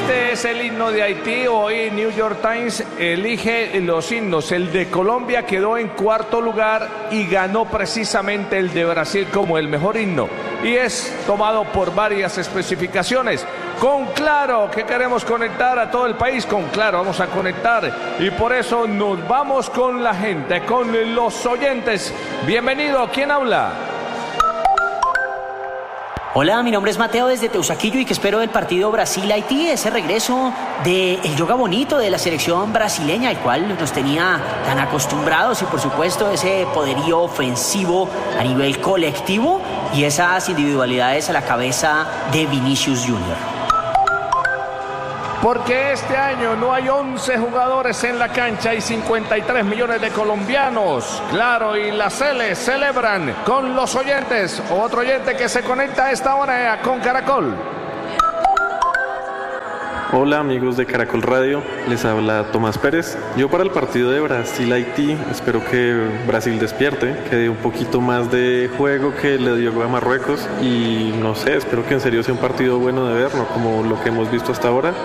Este es el himno de Haití. Hoy New York Times elige los himnos. El de Colombia quedó en cuarto lugar y ganó precisamente el de Brasil como el mejor himno. Y es tomado por varias especificaciones. Con Claro, que queremos conectar a todo el país. Con Claro vamos a conectar. Y por eso nos vamos con la gente, con los oyentes. Bienvenido. ¿Quién habla? Hola, mi nombre es Mateo desde Teusaquillo y que espero del partido Brasil-Haití, ese regreso del yoga bonito de la selección brasileña, al cual nos tenía tan acostumbrados, y por supuesto ese poderío ofensivo a nivel colectivo y esas individualidades a la cabeza de Vinicius Junior. Porque este año no hay 11 jugadores en la cancha, hay 53 millones de colombianos. Claro, y la Sele celebran con los oyentes. Otro oyente que se conecta a esta hora con Caracol. Hola amigos de Caracol Radio, les habla Tomás Pérez. Yo para el partido de Brasil-Haití espero que Brasil despierte, que dé un poquito más de juego que le dio a Marruecos. Y no sé, espero que en serio sea un partido bueno de ver, no como lo que hemos visto hasta ahora.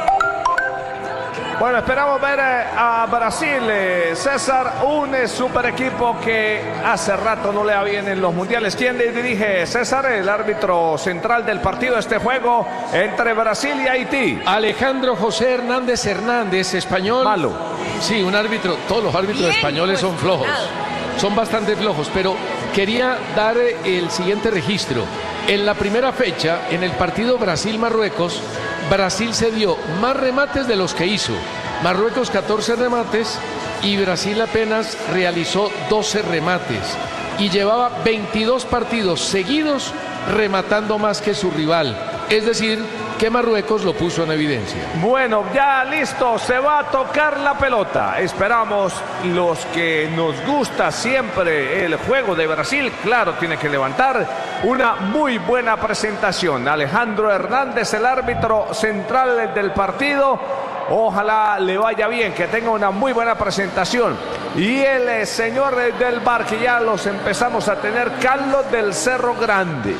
Bueno, esperamos ver a Brasil, César, un super equipo que hace rato no le va bien en los mundiales. ¿Quién le dirige, César, el árbitro central del partido de este juego entre Brasil y Haití? Alejandro José Hernández Hernández, español. Malo. Sí, un árbitro, todos los árbitros españoles son flojos, son bastante flojos, pero quería dar el siguiente registro. En la primera fecha, en el partido Brasil-Marruecos, Brasil se dio más remates de los que hizo. Marruecos 14 remates y Brasil apenas realizó 12 remates. Y llevaba 22 partidos seguidos rematando más que su rival. Es decir, que Marruecos lo puso en evidencia. Bueno, ya listo, se va a tocar la pelota. Esperamos los que nos gusta siempre el juego de Brasil. Claro, tiene que levantar una muy buena presentación. Alejandro Hernández, el árbitro central del partido. Ojalá le vaya bien, que tenga una muy buena presentación. Y el señor del VAR, que ya los empezamos a tener, Carlos del Cerro Grande.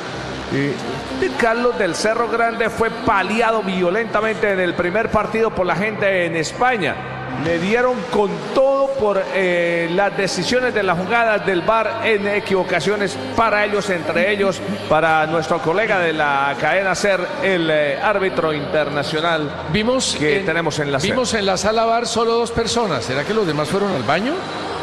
Carlos del Cerro Grande fue paliado violentamente en el primer partido por la gente en España. Le dieron con todo por las decisiones de las jugadas del VAR en equivocaciones para ellos, entre ellos para nuestro colega de la cadena SER, el árbitro internacional tenemos en la SER. Vimos en la sala VAR solo 2 personas. ¿Será que los demás fueron al baño?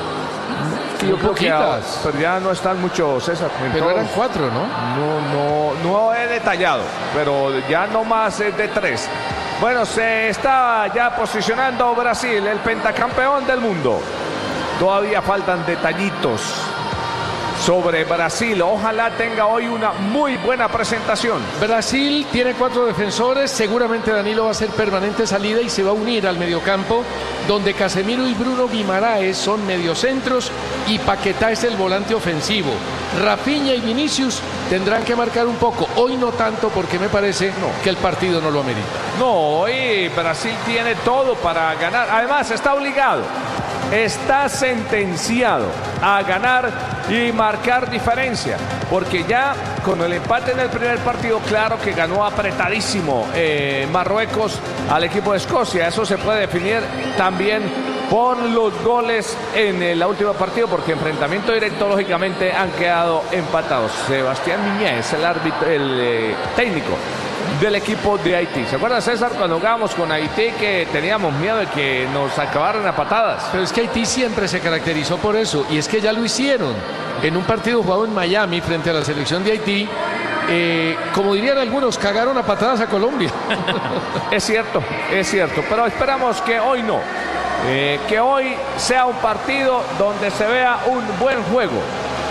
Yo creo que pero ya no están muchos, César. Pero eran 4, ¿no? No he detallado, pero ya no más de 3. Bueno, se está ya posicionando Brasil, el pentacampeón del mundo. Todavía faltan detallitos sobre Brasil. Ojalá tenga hoy una muy buena presentación. Brasil tiene 4 defensores. Seguramente Danilo va a ser permanente salida y se va a unir al mediocampo, donde Casemiro y Bruno Guimaraes son mediocentros y Paquetá es el volante ofensivo. Rafinha y Vinicius tendrán que marcar un poco. Hoy no tanto, porque me parece que el partido no lo amerita. No, hoy Brasil tiene todo para ganar. Además, está obligado, está sentenciado a ganar y marcar diferencia, porque ya con el empate en el primer partido, claro que ganó apretadísimo Marruecos al equipo de Escocia. Eso se puede definir también por los goles en el último partido, porque enfrentamiento directo lógicamente han quedado empatados. Sebastián Miñé es el árbitro, el técnico del equipo de Haití. ¿Se acuerda, César, cuando jugábamos con Haití, que teníamos miedo de que nos acabaran a patadas? Pero es que Haití siempre se caracterizó por eso, y es que ya lo hicieron en un partido jugado en Miami frente a la selección de Haití. Como dirían algunos, cagaron a patadas a Colombia. Es cierto, pero esperamos que hoy no. Que hoy sea un partido donde se vea un buen juego.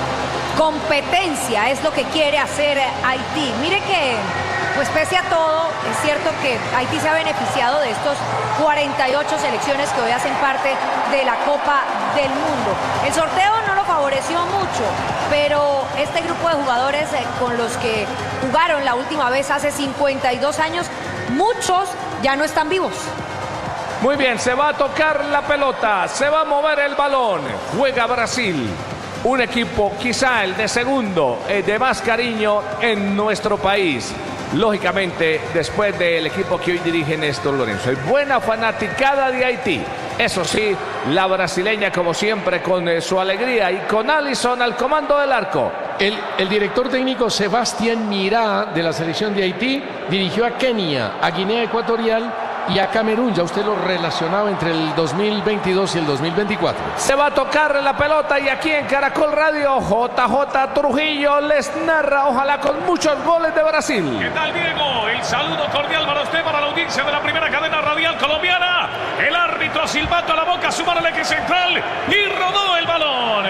Competencia es lo que quiere hacer Haití. Mire que, pues pese a todo, es cierto que Haití se ha beneficiado de estos 48 selecciones que hoy hacen parte de la Copa del Mundo. El sorteo no lo favoreció mucho, pero este grupo de jugadores con los que jugaron la última vez hace 52 años, muchos ya no están vivos. Muy bien, se va a tocar la pelota, se va a mover el balón, juega Brasil. Un equipo quizá el de segundo, de más cariño en nuestro país. lógicamente, después del equipo que hoy dirige Néstor Lorenzo. Hay buena fanaticada de Haití. Eso sí, la brasileña, como siempre, con su alegría y con Alisson al comando del arco. El director técnico Sebastián Mirá de la selección de Haití dirigió a Kenia, a Guinea Ecuatorial y a Camerún. Ya usted lo relacionaba entre el 2022 y el 2024. Se va a tocar la pelota y aquí en Caracol Radio, JJ Trujillo les narra, ojalá con muchos goles de Brasil. ¿Qué tal, Diego? El saludo cordial para usted, para la audiencia de la primera cadena radial colombiana. El árbitro silbato a la boca, sumar al eje central y rodó el balón.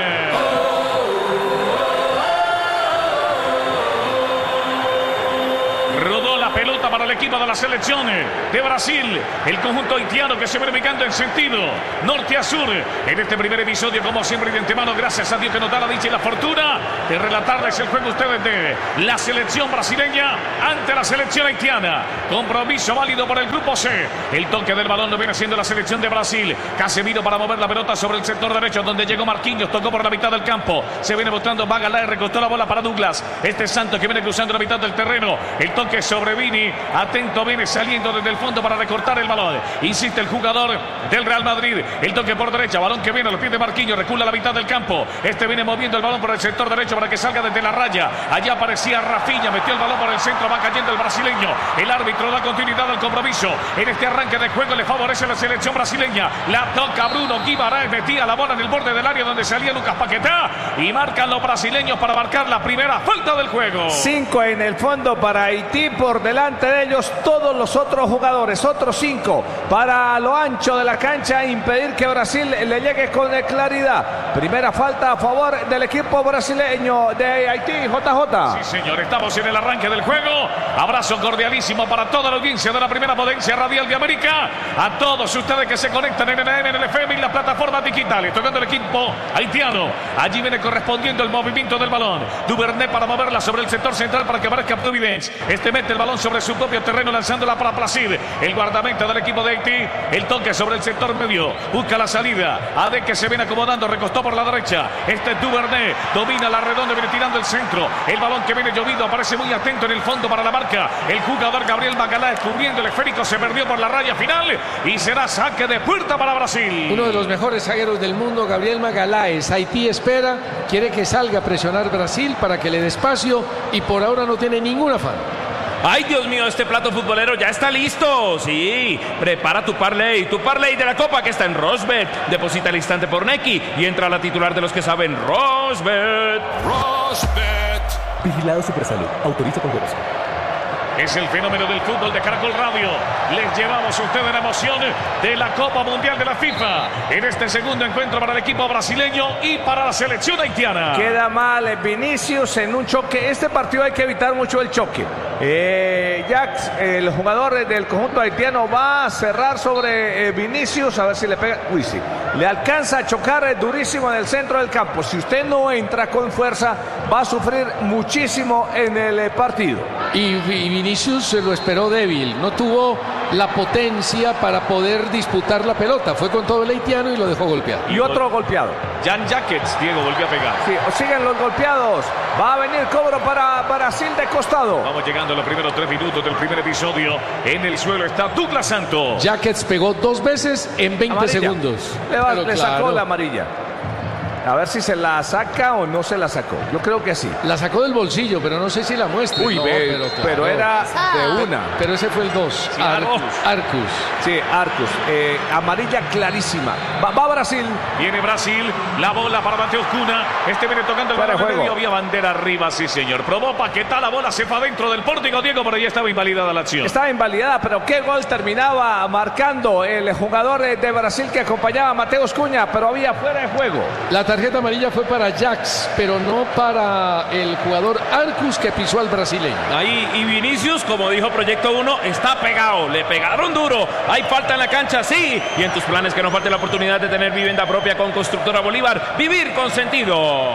Rodó la pelota para el equipo de la selección de Brasil. El conjunto haitiano que se va ubicando en sentido norte a sur. En este primer episodio, como siempre, de antemano, gracias a Dios que nos da la dicha y la fortuna de relatarles el juego a ustedes de la selección brasileña ante la selección haitiana. Compromiso válido por el grupo C. El toque del balón lo viene haciendo la selección de Brasil. Casemiro para mover la pelota sobre el sector derecho, donde llegó Marquinhos, tocó por la mitad del campo. Se viene mostrando Magalhães, recostó la bola para Douglas. Este Santos que viene cruzando la mitad del terreno. El toque sobre Vini, atento, viene saliendo desde el fondo para recortar el balón. Insiste el jugador del Real Madrid. El toque por derecha, balón que viene a los pies de Marquinhos, recula a la mitad del campo. Este viene moviendo el balón por el sector derecho para que salga desde la raya. Allá aparecía Rafinha, metió el balón por el centro, va cayendo el brasileño. El árbitro da continuidad al compromiso. En este arranque de juego le favorece a la selección brasileña. La toca Bruno Guimarães, metía la bola en el borde del área donde salía Lucas Paquetá y marcan los brasileños para marcar la primera falta del juego. 5 en el fondo para Haití, por delante de ellos todos los otros jugadores, otros 5 para lo ancho de la cancha, impedir que Brasil le llegue con claridad. Primera falta a favor del equipo brasileño de Haití, JJ. Sí, señor, estamos en el arranque del juego. Abrazo cordialísimo para toda la audiencia de la primera potencia radial de América. A todos ustedes que se conectan en el AM, en el FM y las plataformas digitales. Tocando el equipo haitiano. Allí viene correspondiendo el movimiento del balón. Duvernay para moverla sobre el sector central para que aparezca Providence. Este mete el balón sobre su propio terreno, lanzándola para Placid. El guardameta del equipo de Haití. El toque sobre el sector medio. Busca la salida. Ade que se viene acomodando. Recostó por la derecha. Este es Duvernay. Domina la redonda. Viene tirando el centro. El balón que viene llovido. Aparece muy atento en el fondo para la marca. El jugador Gabriel Magalhães cubriendo el esférico. Se perdió por la raya final. Y será saque de puerta para Brasil. Uno de los mejores zagueros del mundo, Gabriel Magalhães. Haití espera. Quiere que salga a presionar Brasil para que le dé espacio. Y por ahora no tiene ningún afán. ¡Ay, Dios mío! Este plato futbolero ya está listo. Sí, prepara tu parlay de la Copa que está en Rosbet. Deposita al instante por Nequi y entra a la titular de los que saben, Rosbet. Rosbet. Vigilado Supersalud. Autoriza con juegos. Es el fenómeno del fútbol de Caracol Radio. Les llevamos a ustedes la emoción de la Copa Mundial de la FIFA en este segundo encuentro para el equipo brasileño y para la selección haitiana. Queda mal Vinicius en un choque. Este partido hay que evitar mucho el choque. Jax, el jugador del conjunto haitiano, va a cerrar sobre Vinicius, a ver si le pega. Uy, sí. Le alcanza a chocar durísimo en el centro del campo. Si usted no entra con fuerza, va a sufrir muchísimo en el partido. Y Vinicius se lo esperó débil, no tuvo la potencia para poder disputar la pelota, fue con todo el haitiano y lo dejó golpeado. Y otro golpeado. Jan Jackets, Diego, volvió a pegar. Sí, siguen los golpeados. Va a venir cobro para Brasil de costado. Vamos llegando a los primeros 3 minutos del primer episodio. En el suelo está Douglas Santos. Jackets pegó 2 veces en 20 amarilla. Segundos. Le sacó la amarilla. A ver si se la saca o no se la sacó. Yo creo que sí. La sacó del bolsillo, pero no sé si la muestra. Uy, no, pero era de una. Pero ese fue el 2. Sí, Arcus. Sí, Arcus. Amarilla clarísima. Va Brasil. Viene Brasil. La bola para Mateus Cunha. Este viene tocando el balón medio. Había bandera arriba, sí, señor. Probó Paquetá. La bola se fue adentro del pórtico. Diego, por ahí estaba invalidada la acción. Estaba invalidada, pero qué gol terminaba marcando el jugador de Brasil que acompañaba a Mateus Cunha, pero había fuera de juego. La tarjeta amarilla fue para Jax, pero no para el jugador Arcus que pisó al brasileño. Ahí, y Vinicius, como dijo Proyecto 1, está pegado. Le pegaron duro. Hay falta en la cancha, sí. Y en tus planes que no falte la oportunidad de tener vivienda propia con Constructora Bolívar. Vivir con sentido.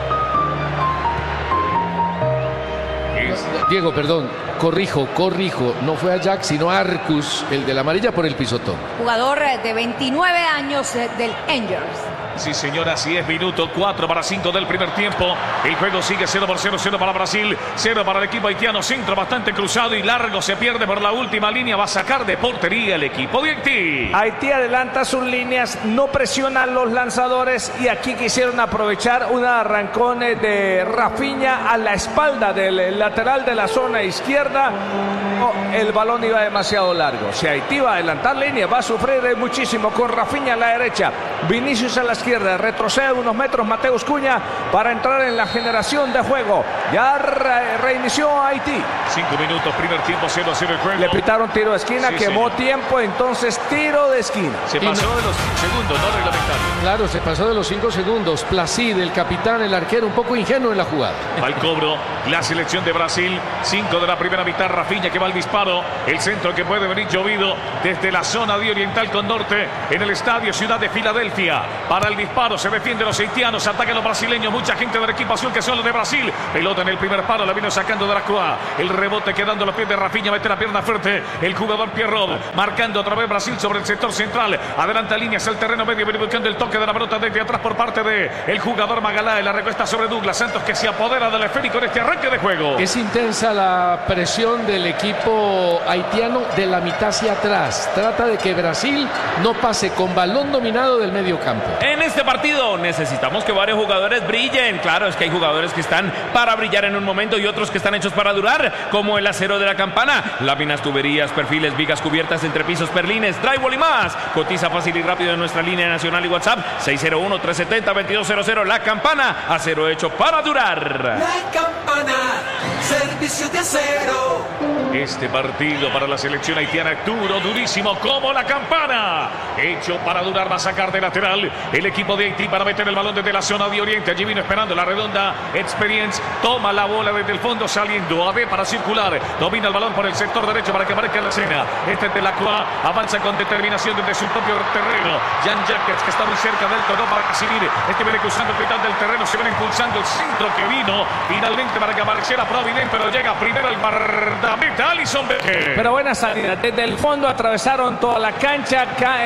Diego, perdón, corrijo. No fue a Jax, sino a Arcus, el de la amarilla por el pisotón. Jugador de 29 años del Angels. Sí, señora, así es. Minuto 4 para 5 del primer tiempo. El juego sigue 0-0, 0 para Brasil, 0 para el equipo haitiano. Centro bastante cruzado y largo. Se pierde por la última línea. Va a sacar de portería el equipo de Haití. Haití adelanta sus líneas, no presiona los lanzadores y aquí quisieron aprovechar un arrancón de Rafinha a la espalda del lateral de la zona izquierda. El balón iba demasiado largo. Si Haití va a adelantar línea, va a sufrir muchísimo con Rafinha a la derecha, Vinicius a la izquierda, retrocede unos metros Mateus Cunha para entrar en la generación de juego. Ya reinició Haití. 5 minutos, primer tiempo, 0-0 el juego. Le pitaron tiro de esquina, quemó tiempo, entonces tiro de esquina. Se pasó de los segundos, no reglamentario. Claro, se pasó de los 5 segundos. Placide, el capitán, el arquero, un poco ingenuo en la jugada. Al cobro, la selección de Brasil. 5 de la primera mitad, Rafinha que va al disparo. El centro que puede venir llovido desde la zona de oriental con norte en el estadio Ciudad de Filadelfia. Para el disparo se defienden los haitianos, atacan los brasileños. Mucha gente del equipo azul que son los de Brasil. Pelota en el primer paro, la vino sacando de la Croix. El rebote quedando a los pies de Rafinha, mete la pierna fuerte. El jugador Pierrot marcando otra vez Brasil sobre el sector central. Adelanta líneas el terreno medio, viene buscando el toque de la pelota desde atrás por parte de el jugador Magalhães. La recuesta sobre Douglas Santos que se apodera del esférico en este arranque de juego. Es intensa la presión del equipo haitiano de la mitad hacia atrás. Trata de que Brasil no pase con balón dominado del medio campo. En este partido necesitamos que varios jugadores brillen. Claro, es que hay jugadores que están para brillar en un momento y otros que están hechos para durar, como el acero de la campana, láminas, tuberías, perfiles, vigas cubiertas, entrepisos, perlines, drywall y más. Cotiza fácil y rápido en nuestra línea nacional y WhatsApp 601-370-2200. La Campana, acero hecho para durar. La Campana, servicio de acero. Este partido para la selección haitiana duro, durísimo como la Campana. Hecho para durar, va a sacar de lateral el equipo de Haití para meter el balón desde la zona de oriente. Allí vino esperando la redonda Experience. Toma la bola desde el fondo saliendo. A B para circular. Domina el balón por el sector derecho para que aparezca en la escena. Este es de la Croix. Avanza con determinación desde su propio terreno. Jan Jacques que está muy cerca del todo para recibir. Este viene cruzando el mitad del terreno. Se viene impulsando el centro que vino finalmente para que apareciera Providence. Pero llega primero el guardameta Alisson Becker. Pero buena salida. Desde el fondo atravesaron toda la cancha.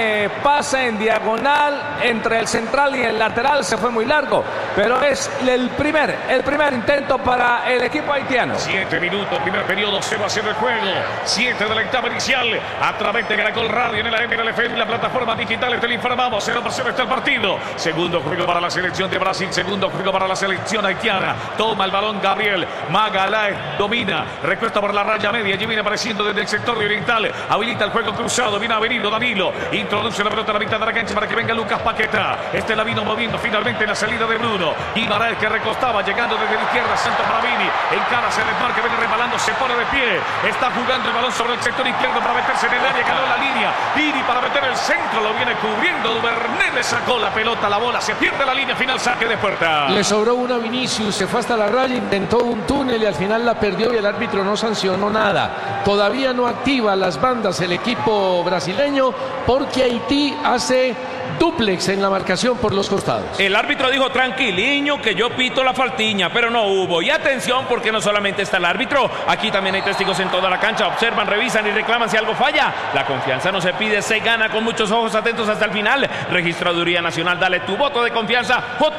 Pasa en diagonal entre el central y el lateral. Se fue muy largo. Pero es el primer intento para el equipo haitiano. 7 minutos, primer periodo, 0-0 el juego. 7 de la etapa inicial. A través de Caracol Radio en el AM, en el FM, en la plataforma digital. Te lo informamos. 0-0 está el partido. Segundo juego para la selección de Brasil. Segundo juego para la selección haitiana. Toma el balón Gabriel Magalhães. Domina. Recuesta por la raya media. Allí viene apareciendo desde el sector de oriental. Habilita el juego cruzado. Viene a venir Danilo. Introduce la pelota a la mitad de la cancha para que venga Lucas Paquetá. Este la vino moviendo finalmente en la salida de Bruno. Guimaraes que recostaba. Llegando desde la izquierda. Santos Bravini. El cara se desmarca. Viene rebalando. Se pone de pie. Está jugando el balón sobre el sector izquierdo para meterse en el área. Ganó la línea. Piri para meter el centro. Lo viene cubriendo. Duvernay le sacó la pelota. La bola se pierde la línea final. Saque de puerta. Le sobró una a Vinicius. Se fue hasta la raya. Intentó un túnel y al final la perdió y el árbitro no sancionó nada. Todavía no activa las bandas el equipo brasileño porque Haití hace dúplex en la marcación por los costados. El árbitro dijo tranquiliño que yo pito la faltiña, pero no hubo. Y atención porque no solamente está el árbitro, aquí también hay testigos en toda la cancha. Observan, revisan y reclaman si algo falla. La confianza no se pide, se gana con muchos ojos atentos hasta el final. Registraduría Nacional, dale tu voto de confianza.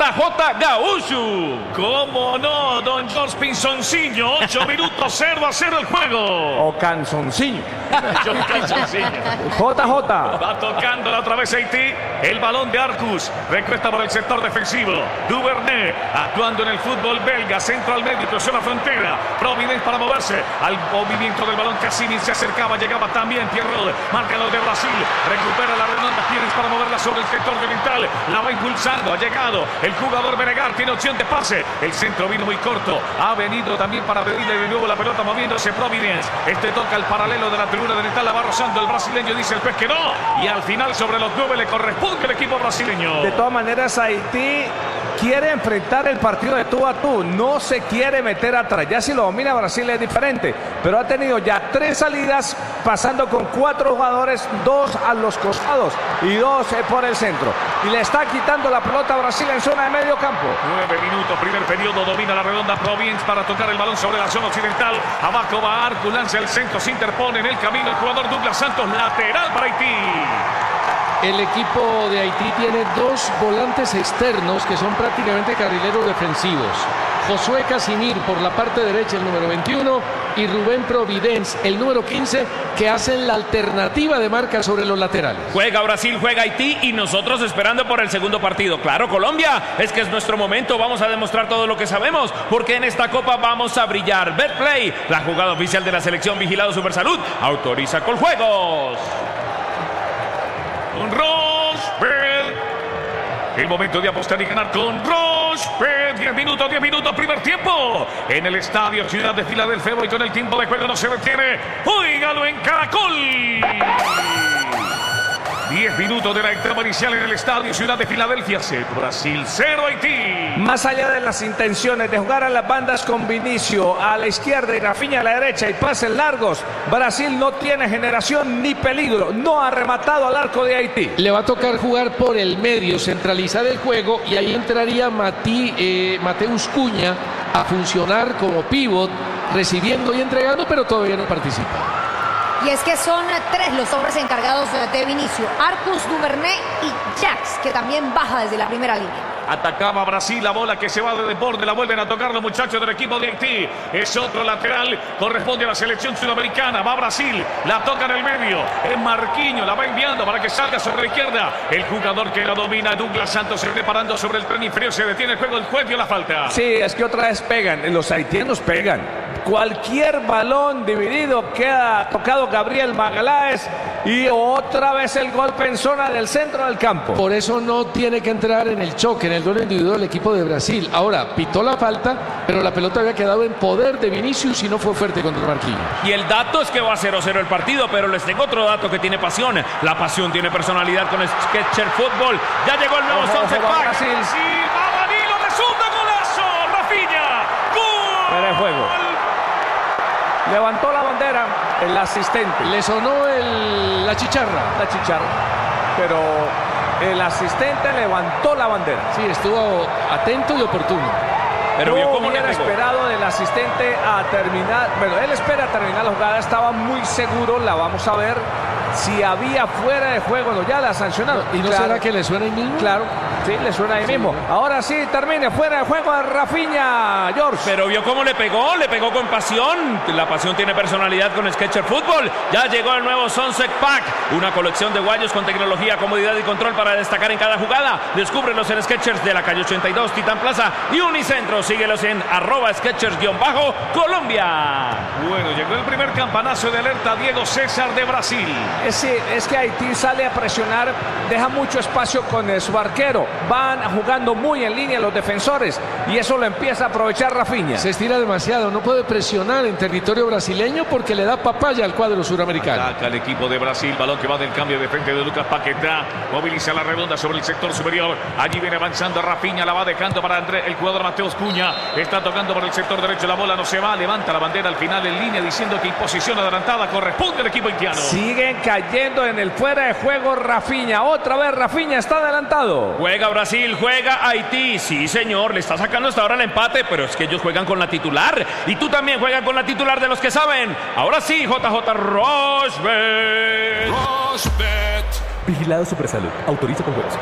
JJ Gaúcho. ¿Cómo no, don George Pinzoncillo? 8 minutos, 0-0 el juego. O Canzoncillo. George Pinzoncillo. JJ. Va tocando otra vez Haití. El balón de Arcus. Recuesta por el sector defensivo. Duvernay actuando en el fútbol belga. Centro al medio, cruzó la frontera. Providence para moverse. Al movimiento del balón. Cassini se acercaba. Llegaba también Pierrot. Marca los de Brasil. Recupera la redonda. Tienes para moverla sobre el sector oriental. La va impulsando. Ha llegado el jugador Benegar. Tiene opción de pase. El centro vino muy corto. Ha venido también para pedirle de nuevo la pelota moviéndose Providence. Este toca el paralelo de la tribuna oriental. La va rozando el brasileño. Dice el juez que no. Y al final sobre los 9 le corresponde el equipo brasileño. De todas maneras, Haití quiere enfrentar el partido de tú a tú, no se quiere meter atrás. Ya si lo domina Brasil es diferente, pero ha tenido ya 3 salidas pasando con 4 jugadores, 2 a los costados y 2 por el centro. Y le está quitando la pelota a Brasil en zona de medio campo. 9 minutos, primer periodo, domina la redonda Providence para tocar el balón sobre la zona occidental. Abajo va Arcus, lanza el centro, se interpone en el camino el jugador Douglas Santos, lateral para Haití. El equipo de Haití tiene 2 volantes externos que son prácticamente carrileros defensivos. Josué Casimir por la parte derecha, el número 21, y Rubén Providence, el número 15, que hacen la alternativa de marca sobre los laterales. Juega Brasil, juega Haití y nosotros esperando por el segundo partido. Claro, Colombia, es que es nuestro momento, vamos a demostrar todo lo que sabemos, porque en esta Copa vamos a brillar. Betplay, la jugada oficial de la selección Vigilado Supersalud, autoriza Coljuegos. Con Rosberg. El momento de apostar y ganar con Rosberg. 10 minutos, primer tiempo. En el estadio Ciudad de Filadelfia. Y con el tiempo de juego no se detiene. Óigalo en Caracol. 10 minutos de la etapa inicial en el estadio Ciudad de Filadelfia. 0 Brasil, 0 Haití. Más allá de las intenciones de jugar a las bandas con Vinicio a la izquierda y Rafinha a la derecha y pases largos, Brasil no tiene generación ni peligro. No ha rematado al arco de Haití. Le va a tocar jugar por el medio, centralizar el juego, y ahí entraría Mateus Cunha a funcionar como pívot, recibiendo y entregando, pero todavía no participa. Y es que son 3 los hombres encargados de Vinicio: Arcus, Duvernay y Jax, que también baja desde la primera línea. Atacaba Brasil, la bola que se va de borde, la vuelven a tocar los muchachos del equipo de Haití. Es otro lateral, corresponde a la selección sudamericana. Va Brasil, la toca en el medio. Es Marquinhos, la va enviando para que salga sobre la izquierda. El jugador que la domina, Douglas Santos, se preparando sobre el tren inferior. Se detiene el juego, el juez dio la falta. Sí, es que otra vez pegan, los haitianos pegan. Cualquier balón dividido queda tocado Gabriel Magaláes y otra vez el golpe en zona del centro del campo. Por eso no tiene que entrar en el choque, en el duelo individual del equipo de Brasil. Ahora, pitó la falta, pero la pelota había quedado en poder de Vinicius y no fue fuerte contra Marquinhos. Y el dato es que va 0-0 el partido, pero les tengo otro dato que tiene pasión. La pasión tiene personalidad con Sketcher Fútbol. Ya llegó el nuevo Sunset Pack. Brasil. Sí, va Danilo de zurda, golazo. Rafinha. ¡Gol! Era el juego. Levantó la bandera el asistente. Le sonó la chicharra. La chicharra. Pero el asistente levantó la bandera. Sí, estuvo atento y oportuno. Pero vio cómo hubiera esperado del asistente a terminar. Bueno, él espera terminar la jugada. Estaba muy seguro. La vamos a ver. Si había fuera de juego, no, ya la ha sancionado. ¿Y no será que le suena ahí mismo? Claro, sí, le suena ahí mismo. Ahora sí, termine fuera de juego a Rafinha, George. Pero vio cómo le pegó con pasión. La pasión tiene personalidad con Sketcher Fútbol. Ya llegó el nuevo Sunset Pack, una colección de guayos con tecnología, comodidad y control para destacar en cada jugada. Descúbrelos en Sketchers de la calle 82, Titán Plaza y Unicentro. Síguelos en @Sketchers_Colombia. Bueno, llegó el primer campanazo de alerta, Diego César de Brasil. Es que Haití sale a presionar, deja mucho espacio con su arquero. Van jugando muy en línea los defensores y eso lo empieza a aprovechar Rafinha. Se estira demasiado, no puede presionar en territorio brasileño porque le da papaya al cuadro suramericano. Ataca el equipo de Brasil, balón que va del cambio de frente de Lucas Paquetá. Moviliza la redonda sobre el sector superior. Allí viene avanzando Rafinha, la va dejando para el jugador Mateus Cunha. Está tocando por el sector derecho, la bola no se va, levanta la bandera al final en línea diciendo que en posición adelantada corresponde al equipo haitiano. Siguen cayendo en el fuera de juego Rafinha. Otra vez Rafinha está adelantado. Juega Brasil, juega Haití. Sí, señor, le está sacando hasta ahora el empate, pero es que ellos juegan con la titular. Y tú también juegas con la titular de los que saben. Ahora sí, JJ Rosberg. Vigilado Supersalud. Autoriza con juegos.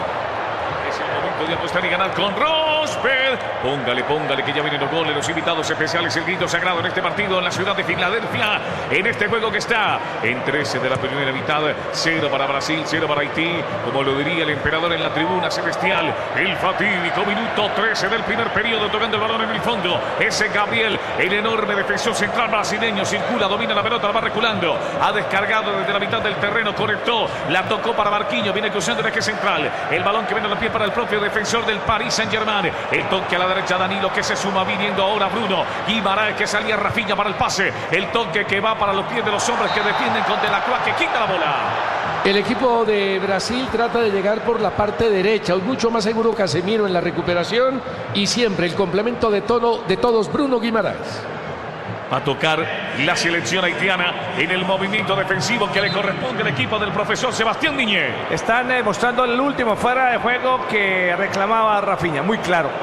De apostar y ganar con Rosberg. Póngale, que ya vienen los goles, los invitados especiales, el grito sagrado en este partido en la ciudad de Filadelfia. En este juego que está en 13 de la primera mitad, 0 para Brasil, 0 para Haití. Como lo diría el emperador en la tribuna celestial, el fatídico minuto 13 del primer periodo, tocando el balón en el fondo. Ese Gabriel, el enorme defensor central brasileño, circula, domina la pelota, la va reculando. Ha descargado desde la mitad del terreno, conectó, la tocó para Marquinhos, viene cruzando el eje central. El balón que viene a los pies para el propio defensor del Paris Saint-Germain. El toque a la derecha, Danilo, que se suma, viniendo ahora Bruno Guimaraes, que salía Rafinha para el pase. El toque que va para los pies de los hombres que defienden con Delacroix, que quita la bola. El equipo de Brasil trata de llegar por la parte derecha. Hoy mucho más seguro Casemiro en la recuperación y siempre el complemento de todos, Bruno Guimaraes. Va a tocar la selección haitiana en el movimiento defensivo que le corresponde al equipo del profesor Sebastián Diñé. Están mostrando el último fuera de juego que reclamaba Rafinha, muy claro.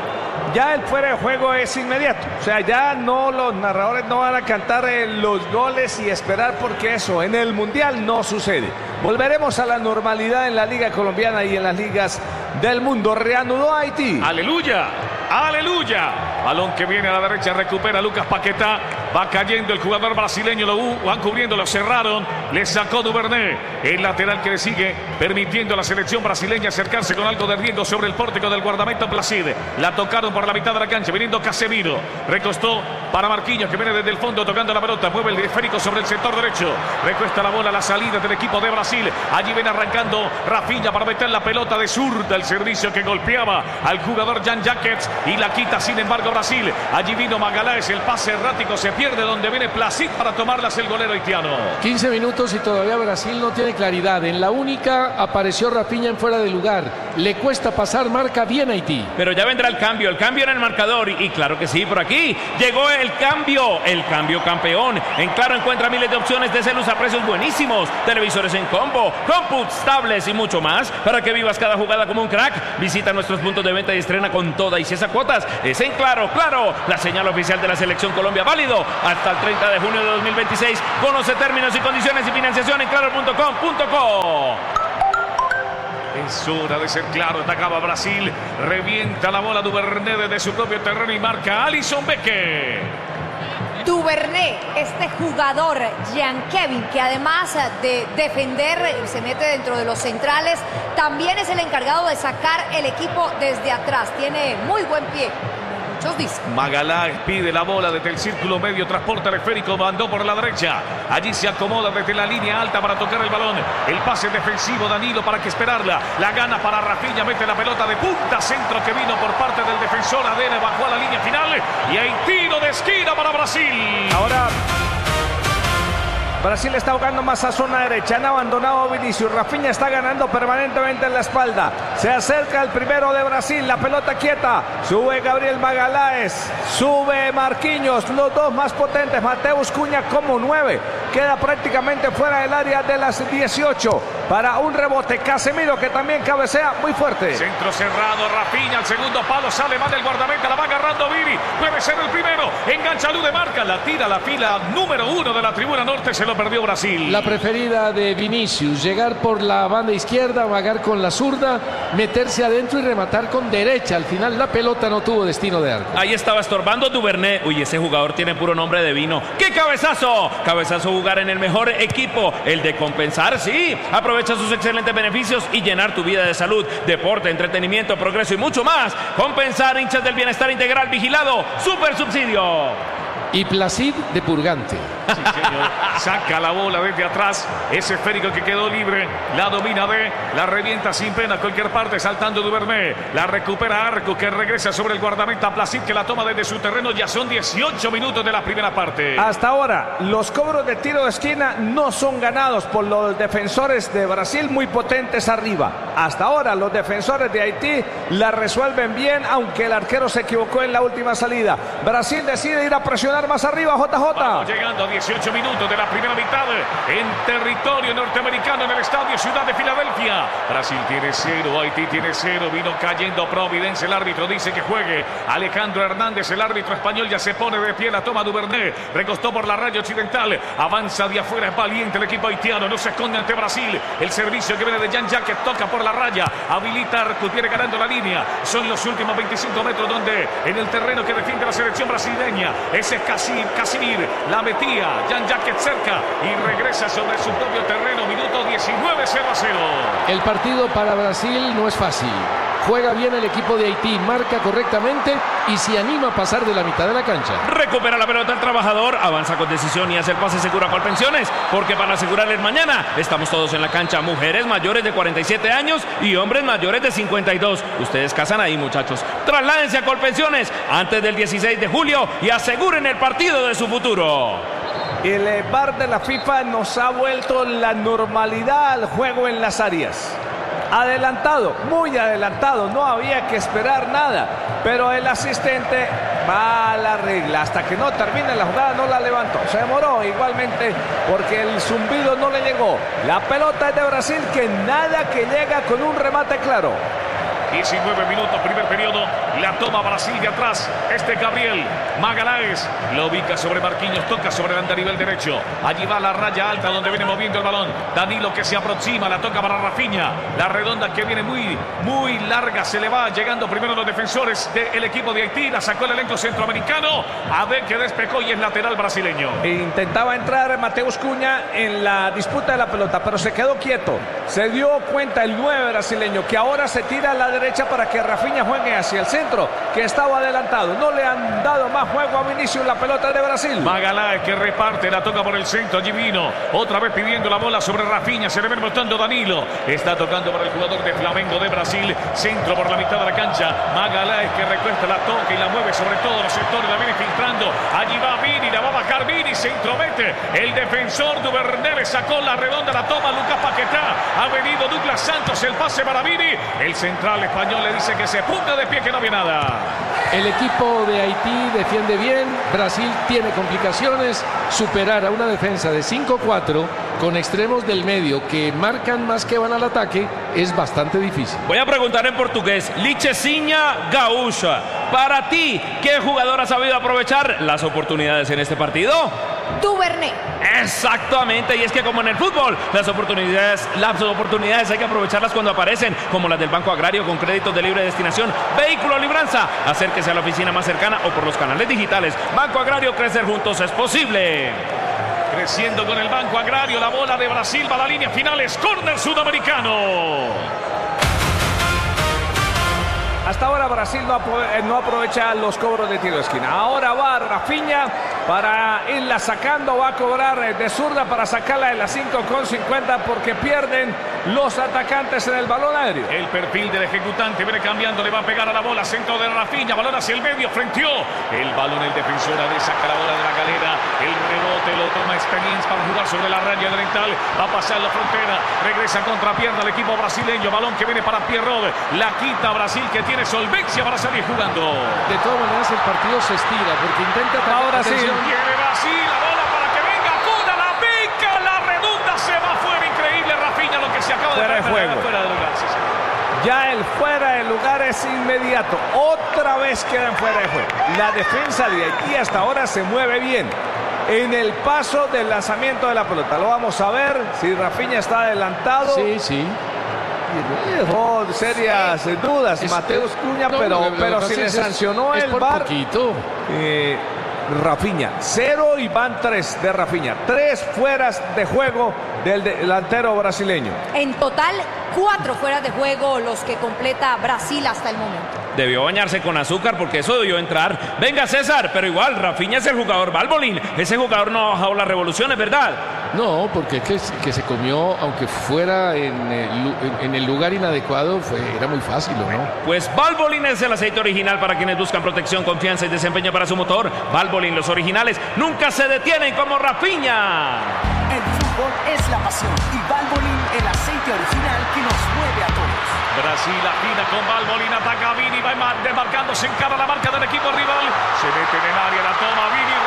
ya el fuera de juego es inmediato. O sea, ya no, los narradores no van a cantar los goles y esperar, porque eso en el Mundial no sucede. Volveremos a la normalidad en la Liga Colombiana y en las ligas del mundo. Reanudó Haití. ¡Aleluya! ¡Aleluya! Balón que viene a la derecha, recupera Lucas Paquetá. Va cayendo el jugador brasileño, lo van cubriendo, lo cerraron. Le sacó Duvernay. El lateral que le sigue, permitiendo a la selección brasileña acercarse con algo de riesgo sobre el pórtico del guardameta Placide. La tocaron por la mitad de la cancha, viniendo Casemiro. Recostó para Marquinhos, que viene desde el fondo tocando la pelota. Mueve el esférico sobre el sector derecho. Recuesta la bola a la salida del equipo de Brasil. Allí viene arrancando Rafinha para meter la pelota de zurda. El servicio que golpeaba al jugador Jan Jackets y la quita, sin embargo, Brasil. Allí vino Magaláes, el pase errático se pierde, donde viene Placid para tomarlas el golero haitiano. 15 minutos y todavía Brasil no tiene claridad. En la única apareció Rafinha en fuera de lugar. Le cuesta pasar, marca bien Haití. Pero ya vendrá el cambio en el marcador. Y claro que sí, por aquí llegó el cambio campeón. En Claro encuentra miles de opciones de celos a precios buenísimos. Televisores en combo, computs, tablets y mucho más. Para que vivas cada jugada como un crack. Visita nuestros puntos de venta y estrena con toda y Cesa cuotas. Es en Claro, la señal oficial de la Selección Colombia, válido hasta el 30 de junio de 2026. Conoce términos y condiciones y financiación en claro.com.co. Es hora de ser Claro. Atacaba Brasil. Revienta la bola Duvernay desde su propio terreno y marca Alisson Becker. Duvernay, este jugador, Jean Kevin, que además de defender, se mete dentro de los centrales, también es el encargado de sacar el equipo desde atrás. Tiene muy buen pie. Muchos dicen. Magaláes pide la bola desde el círculo medio, transporta el esférico, mandó por la derecha. Allí se acomoda desde la línea alta para tocar el balón. El pase defensivo, Danilo, para que esperarla. La gana para Rafinha, mete la pelota de punta, centro que vino por parte del defensor. Adele bajó a la línea final y hay tiro de esquina para Brasil. Ahora Brasil está jugando más a zona derecha. Han abandonado a Vinicius. Rafinha está ganando permanentemente en la espalda. Se acerca el primero de Brasil. La pelota quieta. Sube Gabriel Magaláes. Sube Marquinhos. Los dos más potentes. Mateus Cunha como 9. Queda prácticamente fuera del área de las 18. Para un rebote. Casemiro, que también cabecea muy fuerte. Centro cerrado. Rafinha al segundo palo. Sale mal el guardameta. La va agarrando Viri. Puede ser el primero. Engancha Lude, marca. La tira la fila número 1 de la tribuna norte. Se lo perdió Brasil. La preferida de Vinicius, llegar por la banda izquierda, vagar con la zurda, meterse adentro y rematar con derecha. Al final la pelota no tuvo destino de arco. Ahí estaba estorbando Duvernay. Uy, ese jugador tiene puro nombre de vino. ¡Qué cabezazo! Cabezazo, jugar en el mejor equipo, el de compensar, sí. Aprovecha sus excelentes beneficios y llenar tu vida de salud, deporte, entretenimiento, progreso y mucho más. Compensar, hinchas del bienestar integral, vigilado, super subsidio. Y Placid de Purgante. Sí, señor. Saca la bola desde atrás. Ese esférico que quedó libre. La domina la revienta sin pena a cualquier parte, saltando Duvernay. La recupera Arco, que regresa sobre el guardameta Placid, que la toma desde su terreno. Ya son 18 minutos de la primera parte. Hasta ahora, los cobros de tiro de esquina no son ganados por los defensores de Brasil, muy potentes arriba. Hasta ahora, los defensores de Haití la resuelven bien, aunque el arquero se equivocó en la última salida. Brasil decide ir a presionar más arriba, JJ. Vamos llegando a 18 minutos de la primera mitad en territorio norteamericano, en el estadio Ciudad de Filadelfia. Brasil tiene 0, Haití tiene 0. Vino cayendo Providence, el árbitro dice que juegue. Alejandro Hernández, el árbitro español, ya se pone de pie. La toma Duvernay, recostó por la raya occidental. Avanza de afuera, es valiente el equipo haitiano, no se esconde ante Brasil. El servicio que viene de Jan Jacket, toca por la raya, habilita Arco, viene ganando la línea. Son los últimos 25 metros donde en el terreno que defiende la selección brasileña. Ese es Casimir, la metía Jan Jacket cerca y regresa sobre su propio terreno. Minuto 19, 0-0. El partido para Brasil no es fácil. Juega bien el equipo de Haití, marca correctamente y se anima a pasar de la mitad de la cancha. Recupera la pelota el trabajador, avanza con decisión y hace el pase seguro a Colpensiones, porque para asegurarles mañana estamos todos en la cancha. Mujeres mayores de 47 años y hombres mayores de 52. Ustedes casan ahí, muchachos. Trasládense a Colpensiones antes del 16 de julio y aseguren el partido de su futuro. El VAR de la FIFA nos ha vuelto la normalidad al juego en las áreas. Adelantado, muy adelantado, no había que esperar nada, pero el asistente va a la regla. Hasta que no termine la jugada no la levantó, se demoró igualmente porque el zumbido no le llegó. La pelota es de Brasil, que nada que llega con un remate claro. 19 minutos, primer periodo. La toma Brasil de atrás. Gabriel Magaláes lo ubica sobre Marquinhos, toca sobre el nivel derecho. Allí va la raya alta donde viene moviendo el balón. Danilo que se aproxima, la toca para Rafinha. La redonda que viene muy larga, se le va llegando primero los defensores del equipo de Haití. La sacó el elenco centroamericano. A ver que despejó y es lateral brasileño. Intentaba entrar Mateus Cunha en la disputa de la pelota, pero se quedó quieto. Se dio cuenta el 9 brasileño que ahora se tira a la derecha para que Rafinha juegue hacia el centro, que estaba adelantado. No le han dado más juego a Vinicius, la pelota de Brasil. Magaláes que reparte, la toca por el centro. Allí vino otra vez pidiendo la bola sobre Rafinha. Se le ven botando Danilo. Está tocando para el jugador de Flamengo de Brasil. Centro por la mitad de la cancha. Magaláes que recuesta, la toca y la mueve sobre todos los sectores. La viene filtrando. Allí va Vini, la va a bajar Vini. Se intromete el defensor Duvernay. Le sacó la redonda, la toma Lucas Paquetá. Ha venido Douglas Santos, el pase para Vini. El central español le dice que se ponga de pie, que no había nada. El equipo de Haití defiende bien, Brasil tiene complicaciones. Superar a una defensa de 5-4 con extremos del medio que marcan más que van al ataque es bastante difícil. Voy a preguntar en portugués. Licheciña Gaúcha, para ti, ¿qué jugador ha sabido aprovechar las oportunidades en este partido? Duvernay. Exactamente, y es que como en el fútbol, las oportunidades hay que aprovecharlas cuando aparecen, como las del Banco Agrario con créditos de libre destinación. Vehículo Libranza, acérquese a la oficina más cercana o por los canales digitales. Banco Agrario, crecer juntos es posible. Creciendo con el Banco Agrario, la bola de Brasil va a la línea final, es córner sudamericano. Hasta ahora Brasil no aprovecha los cobros de tiro de esquina. Ahora va Rafinha para irla sacando. Va a cobrar de zurda para sacarla de la 5,50 porque pierden los atacantes en el balón aéreo. El perfil del ejecutante viene cambiando. Le va a pegar a la bola. Centro de Rafinha. Balón hacia el medio. Frenteó el balón. El defensor de saca la bola de la galera. El rebote lo toma Experience para jugar sobre la raya delantal. Va a pasar la frontera. Regresa contra pierna el equipo brasileño. Balón que viene para Pierrot. La quita Brasil, que tiene solvencia para salir jugando. De todas maneras el partido se estira porque intenta atacar. Ahora sí. Tiene Brasil la bola para que venga Cuna, la pica, la redonda, se va fuera. Increíble Rafinha lo que se acaba fuera de juego. Fuera de lugar. Sí, sí. Ya el fuera de lugar es inmediato. Otra vez quedan fuera de juego. La defensa de Haití hasta ahora se mueve bien en el paso del lanzamiento de la pelota. Lo vamos a ver si Rafinha está adelantado. Sí. Dejó serias dudas Mateus Cunha, pero si le sancionó el VAR. Rafinha, 0 y van 3 de Rafinha. 3 fueras de juego del delantero brasileño. En total, 4 fueras de juego los que completa Brasil hasta el momento. Debió bañarse con azúcar porque eso debió entrar. Venga César, pero igual Rafinha es el jugador Valbolín. Ese jugador no ha bajado las revoluciones, ¿verdad? No, porque que se comió, aunque fuera en el lugar inadecuado, era muy fácil, ¿no? Pues Valbolín es el aceite original para quienes buscan protección, confianza y desempeño para su motor. Valbolín, los originales nunca se detienen como Rafinha. El fútbol es la pasión y Valbolín el aceite original que nos mueve a todos. Brasil afina con Valbolín, ataca a Vini, va desmarcándose en cara a la marca del equipo rival. Se mete en el área, la toma Vini.